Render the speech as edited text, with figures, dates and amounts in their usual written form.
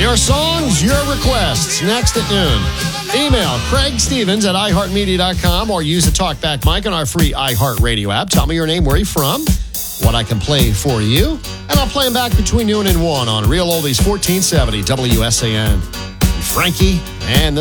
Your songs, your requests, next at noon. Email Craig Stevens at iHeartMedia.com or use the TalkBack mic on our free iHeartRadio app. Tell me your name, where you're from, what I can play for you, and I'll play them back between noon and 1 on Real Oldies 1470 WSAN. Frankie and the